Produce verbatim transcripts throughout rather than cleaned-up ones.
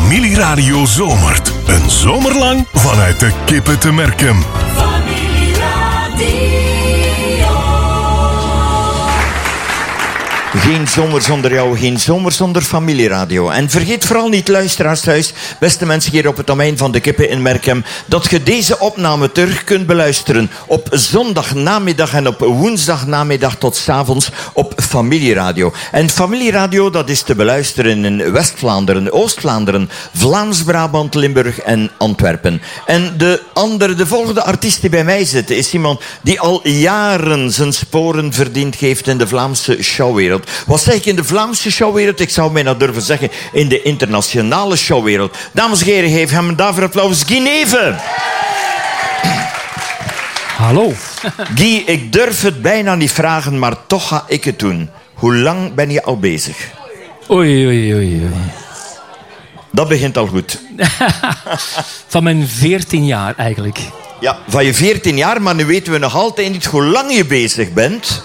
Familieradio zomert. Een zomer lang vanuit de Kippen te Merkem. Familieradio. Geen zomer zonder jou, geen zomer zonder Familieradio. En vergeet vooral niet, luisteraars thuis, beste mensen hier op het domein van de Kippen in Merkem, dat je deze opname terug kunt beluisteren op zondagnamiddag en op woensdagnamiddag tot 's avonds op Familieradio. En Familieradio, dat is te beluisteren in West-Vlaanderen, Oost-Vlaanderen, Vlaams-Brabant, Limburg en Antwerpen. En de andere, de volgende artiest die bij mij zit, is iemand die al jaren zijn sporen verdiend heeft in de Vlaamse showwereld. Wat zeg ik in de Vlaamse showwereld? Ik zou bijna durven zeggen in de internationale showwereld. Dames en heren, geef hem daarvoor applaus. Guy Neeve. Hallo. Guy, ik durf het bijna niet vragen, maar toch ga ik het doen. Hoe lang ben je al bezig? Oei, oei, oei, oei. Dat begint al goed. Van mijn veertien jaar eigenlijk. Ja, van je veertien jaar, maar nu weten we nog altijd niet hoe lang je bezig bent.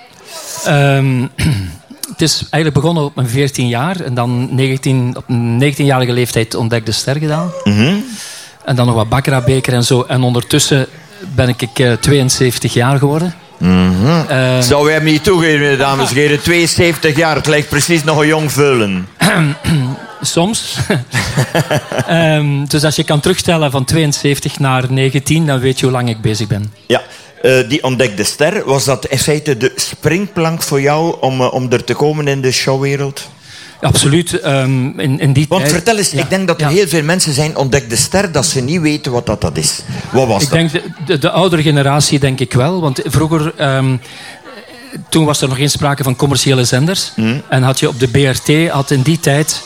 Um, het is eigenlijk begonnen op mijn veertien jaar. En dan negentien, op een negentienjarige leeftijd ontdekte ster gedaan. Mm-hmm. En dan nog wat Baccarat-beker en zo. En ondertussen ben ik uh, tweeënzeventig jaar geworden. Mm-hmm. Uh, Zou wij hem niet toegeven, dames en heren? tweeënzeventig jaar, het lijkt precies nog een jong veulen. Soms. um, dus als je kan terugstellen van tweeënzeventig naar negentien, dan weet je hoe lang ik bezig ben. Ja. Uh, die ontdekte ster, was dat in feite de springplank voor jou om, uh, om er te komen in de showwereld? Absoluut. Um, in, in die Want tijd, vertel eens, ja, ik denk dat er ja. heel veel mensen zijn ontdekte ster, dat ze niet weten wat dat, dat is. Wat was ik dat? denk de, de, de oudere generatie denk ik wel. Want vroeger, um, toen was er nog geen sprake van commerciële zenders. Mm. En had je op de B R T, had in die tijd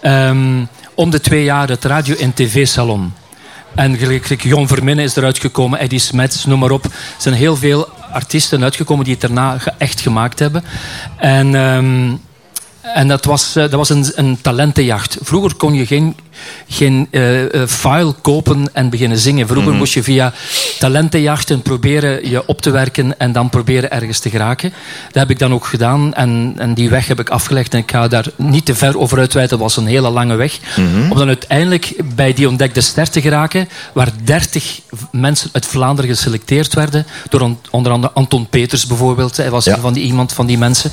um, om de twee jaar het radio- en tv-salon. En gelijk Jon Verminne is eruit gekomen, Eddie Smets, noem maar op. Er zijn heel veel artiesten uitgekomen die het daarna echt gemaakt hebben. En, um, en dat was, dat was een, een talentenjacht. Vroeger kon je geen, geen uh, uh, file kopen en beginnen zingen. Vroeger mm-hmm. moest je via talentenjachten proberen je op te werken en dan proberen ergens te geraken. Dat heb ik dan ook gedaan en, en die weg heb ik afgelegd. En ik ga daar niet te ver over uitweiden. Dat was een hele lange weg. Mm-hmm. Om dan uiteindelijk bij die ontdekte ster te geraken, waar dertig mensen uit Vlaanderen geselecteerd werden. Door onder andere Anton Peters bijvoorbeeld. Hij was ja. van die, iemand van die mensen.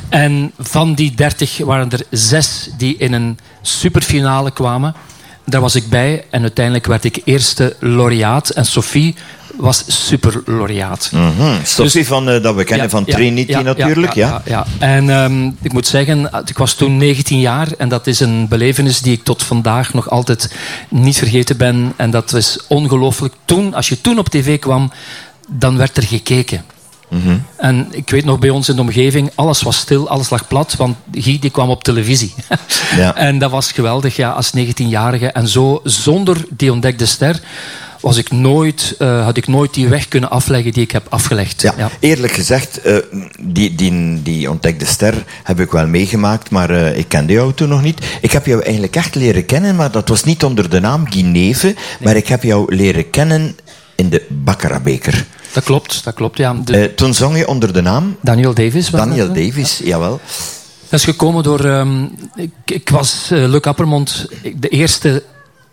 En van die dertig waren er zes die in een superfinale kwamen. Daar was ik bij en uiteindelijk werd ik eerste laureaat. En Sophie was super laureaat. Mm-hmm. Sophie dus, van, uh, dat we kennen ja, van Trinity ja, natuurlijk. Ja, ja. ja, ja. En um, ik moet zeggen, ik was toen negentien jaar. En dat is een belevenis die ik tot vandaag nog altijd niet vergeten ben. En dat is ongelooflijk. Toen, als je toen op tv kwam, dan werd er gekeken. Mm-hmm. En ik weet nog, bij ons in de omgeving, alles was stil, alles lag plat, want Guy die kwam op televisie. Ja. En dat was geweldig, ja, als negentienjarige. En zo, zonder die ontdekte ster, was ik nooit, uh, had ik nooit die weg kunnen afleggen die ik heb afgelegd. Ja, ja. Eerlijk gezegd, uh, die, die, die ontdekte ster heb ik wel meegemaakt, maar uh, ik kende jou toen nog niet. Ik heb jou eigenlijk echt leren kennen, maar dat was niet onder de naam Guy Neeve, nee. Maar ik heb jou leren kennen in de Baccarat-beker. Dat klopt, dat klopt, ja. De... Uh, toen zong je onder de naam? Daniel Davis. Daniel dat, Davis, ja. Jawel. Dat is gekomen door... Um, ik, ik was uh, Luc Appermond, de eerste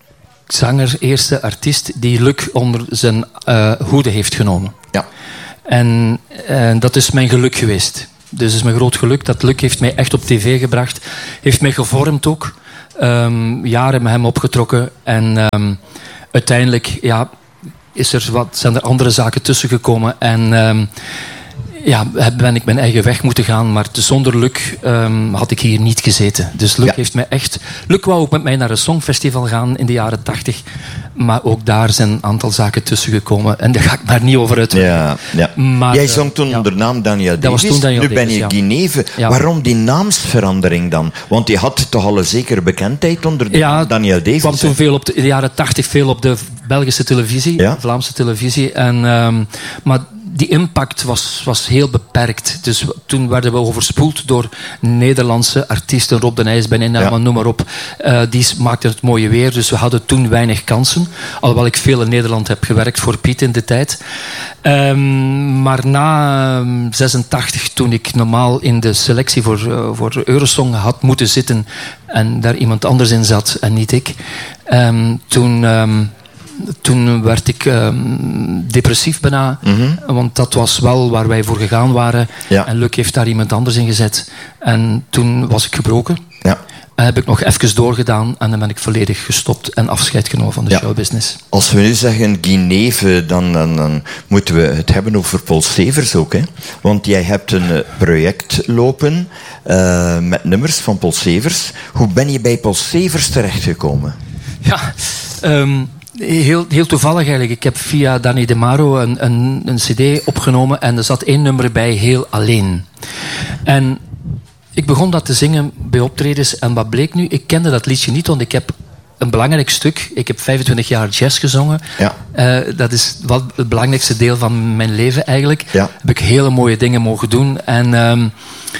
zanger, eerste artiest die Luc onder zijn uh, hoede heeft genomen. Ja. En uh, dat is mijn geluk geweest. Dus het is mijn groot geluk dat Luc heeft mij echt op tv gebracht. Heeft mij gevormd ook. Um, jaren met hem opgetrokken. En um, uiteindelijk... ja. Is er wat, zijn er andere zaken tussen gekomen. En um, ja, ben ik mijn eigen weg moeten gaan. Maar zonder Luc um, had ik hier niet gezeten. Dus Luc ja. heeft mij echt... Luc wou ook met mij naar een songfestival gaan in de jaren tachtig. Maar ook daar zijn een aantal zaken tussen gekomen. En daar ga ik maar niet over uit. Ja, ja. Maar, Jij zong toen ja. onder de naam Daniel Davis. Dat was toen Daniel nu ben je Davis, Guy Neeve. Ja. Waarom die naamsverandering dan? Want die had toch al een zekere bekendheid onder de ja, Daniel Davis. kwam toen veel op de, in de jaren tachtig veel op de Belgische televisie. Ja? Vlaamse televisie. En, um, maar die impact was, was heel beperkt. Dus toen werden we overspoeld door Nederlandse artiesten. Rob de Nijs, Ben Inna, ja. noem maar op. Uh, die maakten het mooie weer. Dus we hadden toen weinig kansen. Alhoewel ik veel in Nederland heb gewerkt voor Piet in de tijd. Um, maar na um, zesentachtig, toen ik normaal in de selectie voor, uh, voor Eurosong had moeten zitten en daar iemand anders in zat en niet ik, um, toen... Um, Toen werd ik um, depressief bijna. Mm-hmm. Want dat was wel waar wij voor gegaan waren. Ja. En Luc heeft daar iemand anders in gezet. En toen was ik gebroken. Ja. En heb ik nog even doorgedaan. En dan ben ik volledig gestopt en afscheid genomen van de ja. showbusiness. Als we nu zeggen Guineve, dan, dan, dan moeten we het hebben over Paul Severs ook. Hè? Want jij hebt een uh, project lopen uh, met nummers van Paul Severs. Hoe ben je bij Paul Severs terechtgekomen? Ja, um, Heel, heel toevallig eigenlijk. Ik heb via Danny De Maro een, een, een cd opgenomen en er zat één nummer bij, Heel Alleen. En ik begon dat te zingen bij optredens en wat bleek nu? Ik kende dat liedje niet, want ik heb een belangrijk stuk. Ik heb vijfentwintig jaar jazz gezongen. Ja. Uh, dat is wat het belangrijkste deel van mijn leven eigenlijk. Ja. Heb ik hele mooie dingen mogen doen. En, um,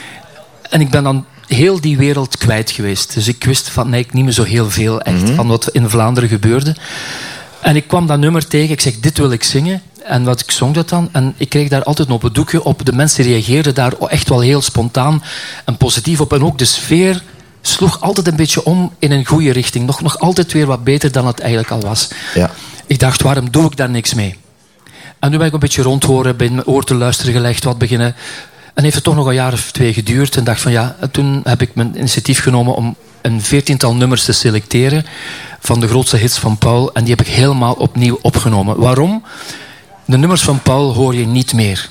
en ik ben dan heel die wereld kwijt geweest. Dus ik wist van nee, niet meer zo heel veel echt mm-hmm. van wat in Vlaanderen gebeurde. En ik kwam dat nummer tegen. Ik zeg, dit wil ik zingen. En wat ik zong dat dan. En ik kreeg daar altijd op het doekje op. De mensen reageerden daar echt wel heel spontaan en positief op. En ook de sfeer sloeg altijd een beetje om in een goede richting. Nog, nog altijd weer wat beter dan het eigenlijk al was. Ja. Ik dacht, waarom doe ik daar niks mee? En nu ben ik een beetje rondhoren, bij mijn oor te luisteren gelegd, wat beginnen. En heeft het toch nog een jaar of twee geduurd. En dacht van ja, toen heb ik mijn initiatief genomen om een veertiental nummers te selecteren van de grootste hits van Paul. En die heb ik helemaal opnieuw opgenomen. Waarom? De nummers van Paul hoor je niet meer.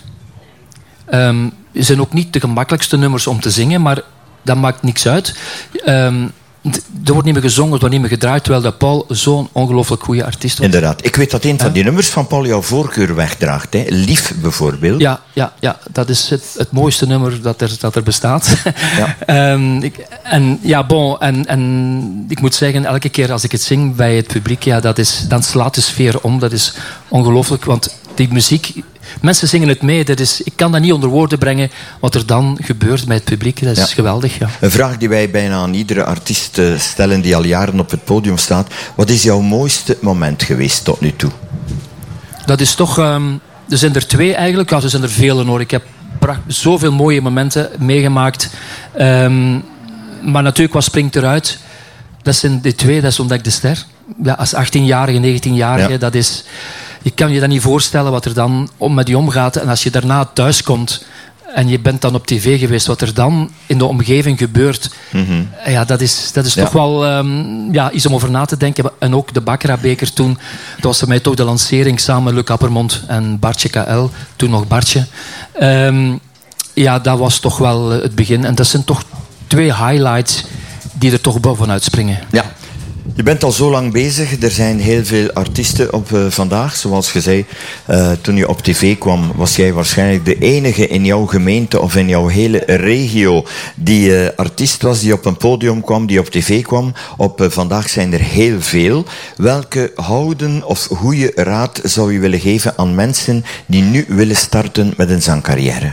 Um, ze zijn ook niet de gemakkelijkste nummers om te zingen, maar dat maakt niks uit. Um, Er wordt niet meer gezongen, er wordt niet meer gedraaid, terwijl dat Paul zo'n ongelooflijk goede artiest was. Inderdaad. Ik weet dat een van die nummers van Paul jouw voorkeur wegdraagt. Hè? Lief bijvoorbeeld. Ja, ja, ja, dat is het, het mooiste nummer dat er, dat er bestaat. Ja. um, ik, en ja, bon. En, en ik moet zeggen, elke keer als ik het zing bij het publiek, ja, dat is, dan slaat de sfeer om. Dat is ongelooflijk, want die muziek... Mensen zingen het mee. Dat is, ik kan dat niet onder woorden brengen wat er dan gebeurt bij het publiek. Dat is ja. geweldig. Ja. Een vraag die wij bijna aan iedere artiest stellen die al jaren op het podium staat. Wat is jouw mooiste moment geweest tot nu toe? Dat is toch... Um, er zijn er twee eigenlijk. Ja, er zijn er vele hoor. Ik heb pracht, zoveel mooie momenten meegemaakt. Um, maar natuurlijk, wat springt eruit? Dat zijn de twee. Dat is Ontdek de Ster. Ja, als achttienjarige, negentienjarige. Ja. Dat is... Je kan je dan niet voorstellen wat er dan om met je omgaat. En als je daarna thuis komt en je bent dan op tv geweest, wat er dan in de omgeving gebeurt, mm-hmm. ja, dat is, dat is ja. toch wel um, ja, iets om over na te denken. En ook de Baccarat-beker toen, dat was voor mij toch de lancering samen met Luc Appermond en Bartje K L, toen nog Bartje. Um, ja, dat was toch wel het begin. En dat zijn toch twee highlights die er toch bovenuit springen. Ja. Je bent al zo lang bezig. Er zijn heel veel artiesten op uh, vandaag. Zoals je zei, uh, toen je op tv kwam, was jij waarschijnlijk de enige in jouw gemeente of in jouw hele regio die uh, artiest was, die op een podium kwam, die op tv kwam. Op uh, vandaag zijn er heel veel. Welke houden of goede raad zou je willen geven aan mensen die nu willen starten met een zangcarrière?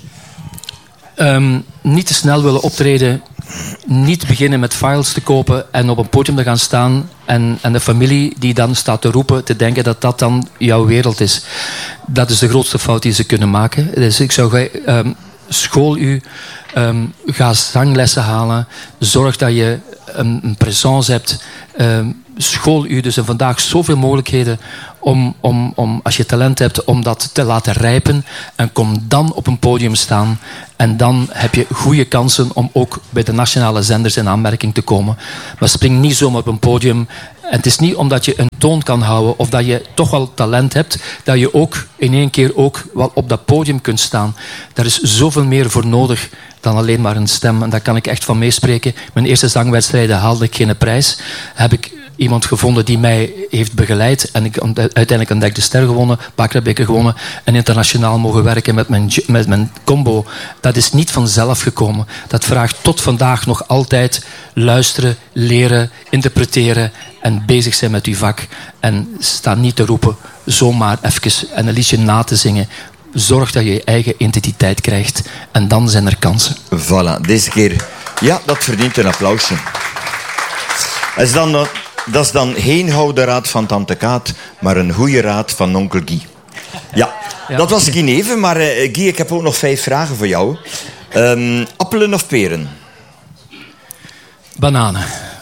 Um, niet te snel willen optreden. Niet beginnen met files te kopen en op een podium te gaan staan en, en de familie die dan staat te roepen, te denken dat dat dan jouw wereld is. Dat is de grootste fout die ze kunnen maken. Dus ik zou um, school u, um, ga zanglessen halen, zorg dat je een, een présence hebt, um, school u. Dus er vandaag zoveel mogelijkheden om, om, om, als je talent hebt, om dat te laten rijpen. En kom dan op een podium staan. En dan heb je goede kansen om ook bij de nationale zenders in aanmerking te komen. Maar spring niet zomaar op een podium. En het is niet omdat je een toon kan houden of dat je toch wel talent hebt, dat je ook in één keer ook wel op dat podium kunt staan. Daar is zoveel meer voor nodig dan alleen maar een stem. En daar kan ik echt van meespreken. Mijn eerste zangwedstrijden haalde ik geen prijs. Heb ik iemand gevonden die mij heeft begeleid. En ik uiteindelijk Ontdek de Ster gewonnen, Baccarat-beker gewonnen. En internationaal mogen werken met mijn, met mijn combo. Dat is niet vanzelf gekomen. Dat vraagt tot vandaag nog altijd luisteren, leren, interpreteren en bezig zijn met uw vak. En sta niet te roepen, zomaar even en een liedje na te zingen. Zorg dat je je eigen identiteit krijgt. En dan zijn er kansen. Voilà, deze keer... Ja, dat verdient een applausje. Dat is dan, dat is dan geen gouden raad van tante Kaat, maar een goede raad van onkel Guy. Ja, ja. Dat was Guy even, maar uh, Guy, ik heb ook nog vijf vragen voor jou. Um, appelen of peren? Bananen.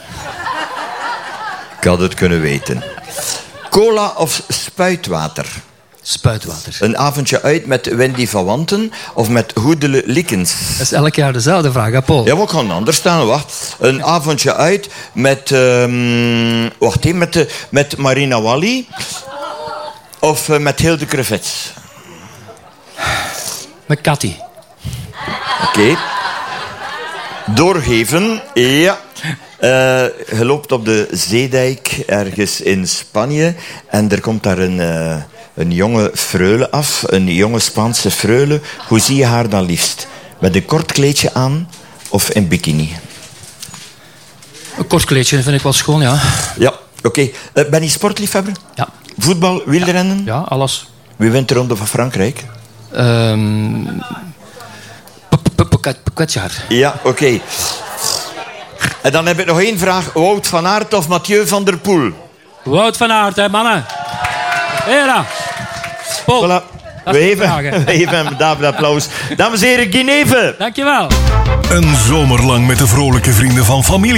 Ik had het kunnen weten. Cola of spuitwater? Spuitwater. Een avondje uit met Wendy van Wanten of met Goedele Likkens? Dat is elk jaar dezelfde vraag, hè, Paul? Ja, maar ik kan anders staan, wacht. Een avondje uit met... Um, wacht even, met, de, met Marina Wally of uh, met Hilde Crevets? Met Cathy. Oké. Okay. Doorgeven, ja. Uh, je loopt op de zeedijk ergens in Spanje en er komt daar een, uh, een jonge freule af, een jonge Spaanse freule. Hoe zie je haar dan liefst? Met een kort kleedje aan of in bikini? Een kort kleedje vind ik wel schoon, ja. Ja, oké. Okay. Uh, ben je sportliefhebber? Ja. Voetbal, wielrennen? Ja, ja, alles. Wie wint de Ronde van Frankrijk? Um, Pogačar. Ja, oké. Okay. En dan heb ik nog één vraag. Wout van Aert of Mathieu van der Poel? Wout van Aert, hè, mannen. Hera. Paul. Voilà. We even, we even hem David applaus. Dames en heren, Guy Neven. Dankjewel. Een zomer lang met de vrolijke vrienden van familie.